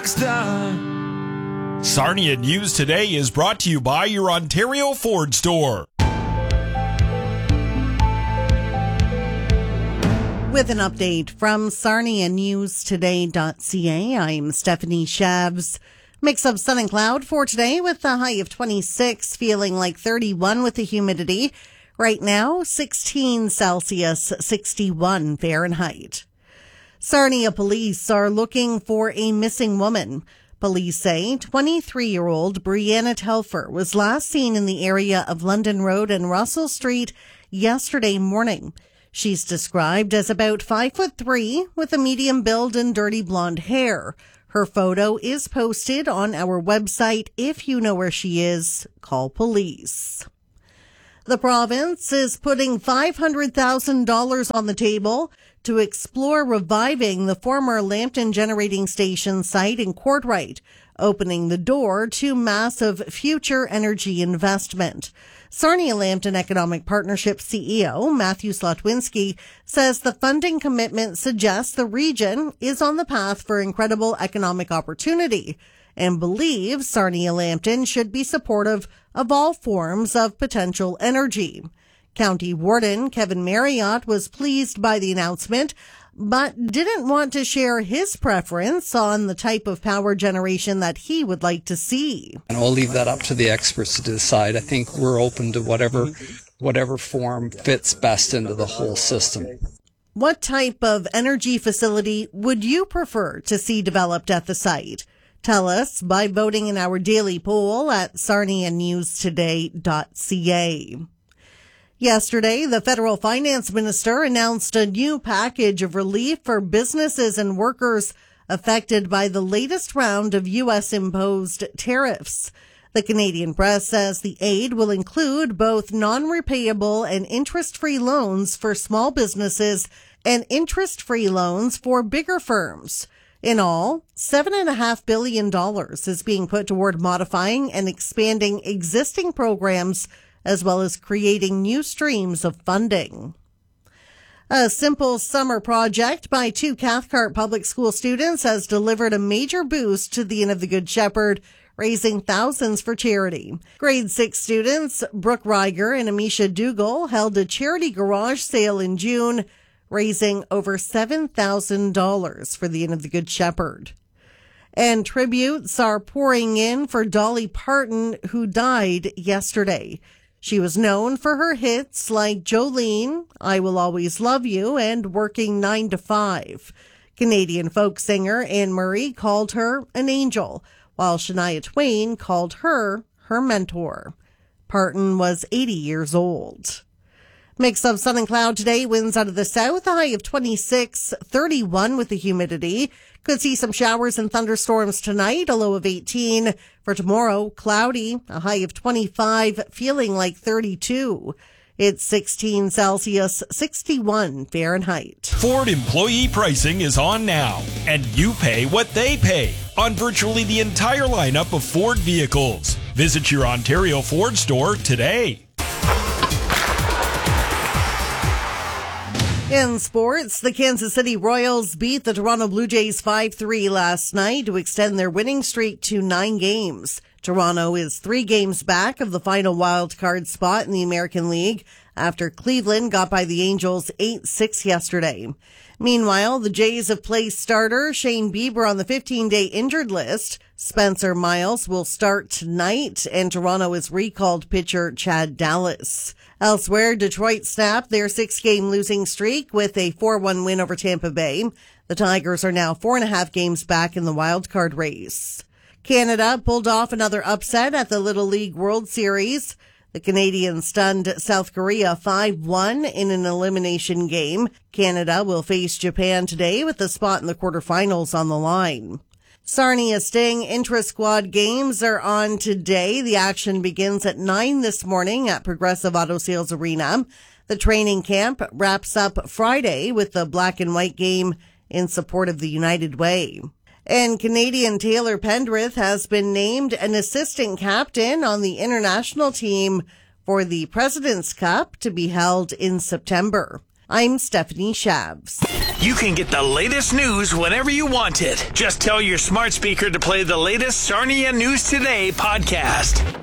Sarnia News Today is brought to you by your Ontario Ford store. With an update from SarniaNewsToday.ca, I'm Stephanie Shabs. Mix of sun and cloud for today with a high of 26, feeling like 31 with the humidity. Right now, 16 Celsius, 61 Fahrenheit. Sarnia police are looking for a missing woman. Police say 23-year-old Brianna Telfer was last seen in the area of London Road and Russell Street yesterday morning. She's described as about 5'3" with a medium build and dirty blonde hair. Her photo is posted on our website. If you know where she is, call police. The province is putting $500,000 on the table to explore reviving the former Lambton Generating Station site in Courtright, opening the door to massive future energy investment. Sarnia Lambton Economic Partnership CEO Matthew Slotwinski says the funding commitment suggests the region is on the path for incredible economic opportunity and believes Sarnia Lambton should be supportive of all forms of potential energy. County Warden Kevin Marriott was pleased by the announcement, but didn't want to share his preference on the type of power generation that he would like to see. And I'll leave that up to the experts to decide. I think we're open to whatever form fits best into the whole system. What type of energy facility would you prefer to see developed at the site? Tell us by voting in our daily poll at sarnianewstoday.ca. Yesterday, the federal finance minister announced a new package of relief for businesses and workers affected by the latest round of U.S. imposed tariffs. The Canadian Press says the aid will include both non-repayable and interest-free loans for small businesses and interest-free loans for bigger firms. In all, $7.5 billion is being put toward modifying and expanding existing programs as well as creating new streams of funding. A simple summer project by 2 Cathcart public school students has delivered a major boost to the Inn of the Good Shepherd, raising thousands for charity. Grade 6 students Brooke Reiger and Amisha Dougal held a charity garage sale in June, raising over $7,000 for the Inn of the Good Shepherd. And tributes are pouring in for Dolly Parton, who died yesterday. She was known for her hits like Jolene, I Will Always Love You, and Working 9 to 5. Canadian folk singer Anne Murray called her an angel, while Shania Twain called her her mentor. Parton was 80 years old. Mix of sun and cloud today, winds out of the south, a high of 26, 31 with the humidity. Could see some showers and thunderstorms tonight, a low of 18. For tomorrow, cloudy, a high of 25, feeling like 32. It's 16 Celsius, 61 Fahrenheit. Ford employee pricing is on now, and you pay what they pay on virtually the entire lineup of Ford vehicles. Visit your Ontario Ford store today. In sports, the Kansas City Royals beat the Toronto Blue Jays 5-3 last night to extend their winning streak to 9 games. Toronto is 3 games back of the final wild card spot in the American League after Cleveland got by the Angels 8-6 yesterday. Meanwhile, the Jays have placed starter Shane Bieber on the 15-day injured list. Spencer Miles will start tonight, and Toronto has recalled pitcher Chad Dallas. Elsewhere, Detroit snapped their 6-game losing streak with a 4-1 win over Tampa Bay. The Tigers are now 4.5 games back in the wild card race. Canada pulled off another upset at the Little League World Series. The Canadians stunned South Korea 5-1 in an elimination game. Canada will face Japan today with a spot in the quarterfinals on the line. Sarnia Sting intra-squad games are on today. The action begins at 9 this morning at Progressive Auto Sales Arena. The training camp wraps up Friday with the black and white game in support of the United Way. And Canadian Taylor Pendrith has been named an assistant captain on the international team for the President's Cup to be held in September. I'm Stephanie Shabs. You can get the latest news whenever you want it. Just tell your smart speaker to play the latest Sarnia News Today podcast.